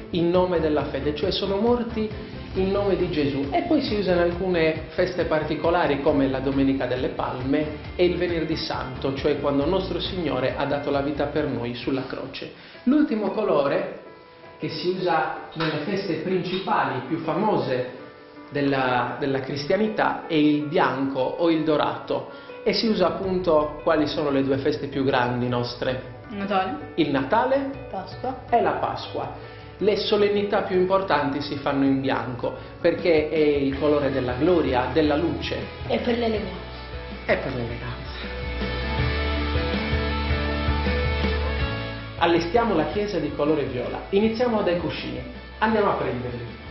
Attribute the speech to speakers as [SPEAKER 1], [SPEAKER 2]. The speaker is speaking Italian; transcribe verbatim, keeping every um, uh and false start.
[SPEAKER 1] in nome della fede, cioè sono morti in nome di Gesù. E poi si usano alcune feste particolari come la Domenica delle Palme e il Venerdì Santo, cioè quando nostro Signore ha dato la vita per noi sulla croce. L'ultimo colore che si usa nelle feste principali più famose della, della cristianità è il bianco o il dorato, e si usa appunto quali sono le due feste più grandi nostre?
[SPEAKER 2] Natale.
[SPEAKER 1] Il Natale
[SPEAKER 2] Pasqua.
[SPEAKER 1] e la Pasqua. Le solennità più importanti si fanno in bianco perché è il colore della gloria, della luce
[SPEAKER 2] E per l'eleganza.
[SPEAKER 1] e per l'eleganza. Allestiamo la chiesa di colore viola. Iniziamo dai cuscini. Andiamo a prenderli.